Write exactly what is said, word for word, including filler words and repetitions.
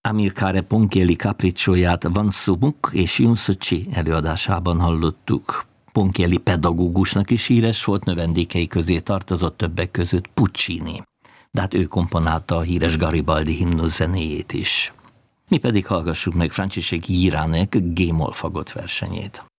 Amilcare Ponchielli capriccióját Van Sumuk és Yun Suchi előadásában hallottuk. Ponchielli pedagógusnak is híres volt, növendékei közé tartozott többek között Puccini. De hát ő komponálta a híres Garibaldi himnusz zenéjét is. Mi pedig hallgassuk meg Franciszek Jiránek G-moll fagott versenyét.